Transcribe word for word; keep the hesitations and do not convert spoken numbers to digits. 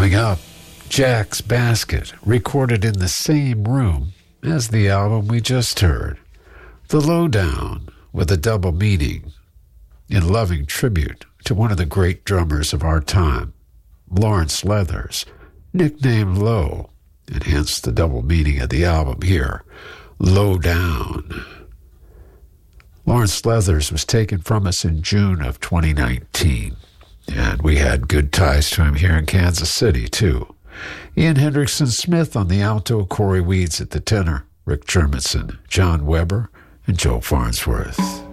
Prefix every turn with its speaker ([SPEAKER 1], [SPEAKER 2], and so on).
[SPEAKER 1] Coming up, Jack's Basket, recorded in the same room as the album we just heard. The Lowdown, with a double meaning, in loving tribute to one of the great drummers of our time, Lawrence Leathers, nicknamed Low, and hence the double meaning of the album here, Lowdown. Lawrence Leathers was taken from us in June of twenty nineteen, and we had good ties to him here in Kansas City, too. Ian Hendrickson Smith on the alto, Corey Weeds at the tenor, Rick Jermitson, John Weber, and Joe Farnsworth.